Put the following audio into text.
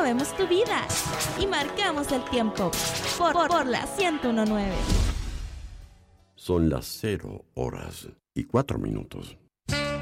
movemos tu vida y marcamos el tiempo por la 101.9. Son las 0 horas y 4 minutos.